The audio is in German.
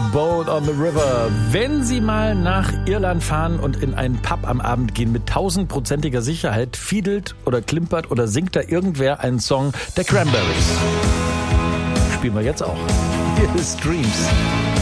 Boat on the River. Wenn Sie mal nach Irland fahren und in einen Pub am Abend gehen, mit 1000%iger Sicherheit fiedelt oder klimpert oder singt da irgendwer einen Song der Cranberries. Spielen wir jetzt auch. Hier ist Dreams.